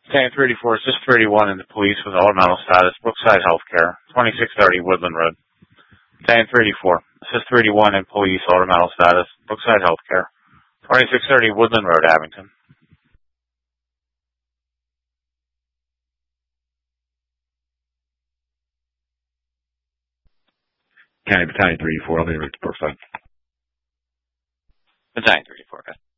Battalion 384, Assist 381 in the police with ornamental status, Brookside Healthcare, 2630 Woodland Road. Battalion 384, Assist 381 in police ornamental status, Brookside Healthcare, 2630 Woodland Road, Abington. County Battalion 384, I'll be right to Brookside. Battalion 384, okay.